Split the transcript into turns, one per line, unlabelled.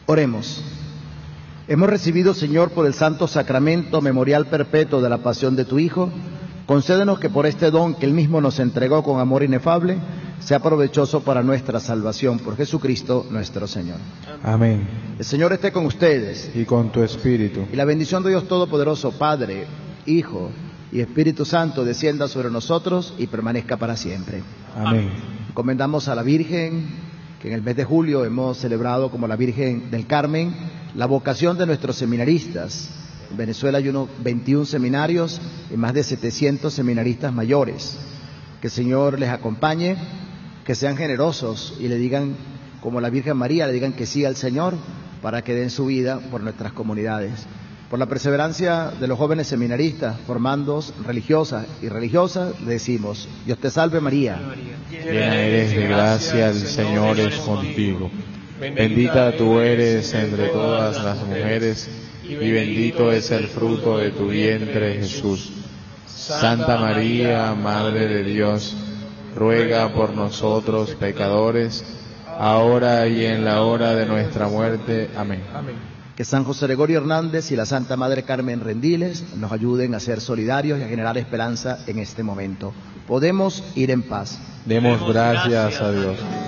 Oremos. Hemos recibido, Señor, por el santo sacramento memorial perpetuo de la pasión de tu Hijo. Concédenos que por este don que Él mismo nos entregó con amor inefable, sea provechoso para nuestra salvación. Por Jesucristo nuestro Señor.
Amén.
El Señor esté con ustedes.
Y con tu espíritu.
Y la bendición de Dios Todopoderoso, Padre, Hijo y Espíritu Santo, descienda sobre nosotros y permanezca para siempre.
Amén.
Encomendamos a la Virgen, que en el mes de julio hemos celebrado como la Virgen del Carmen, la vocación de nuestros seminaristas. En Venezuela hay unos 21 seminarios y más de 700 seminaristas mayores. Que el Señor les acompañe, que sean generosos y le digan, como la Virgen María, le digan que sí al Señor para que den su vida por nuestras comunidades. Por la perseverancia de los jóvenes seminaristas, formandos religiosas y religiosas, le decimos: Dios te salve María.
Llena eres de gracia, el Señor es contigo. Bendita tú eres entre todas las mujeres, y bendito es el fruto de tu vientre, Jesús. Santa María, Madre de Dios, ruega por nosotros pecadores, ahora y en la hora de nuestra muerte. Amén.
Que San José Gregorio Hernández y la Santa Madre Carmen Rendiles nos ayuden a ser solidarios y a generar esperanza en este momento. Podemos ir en paz.
Demos gracias a Dios.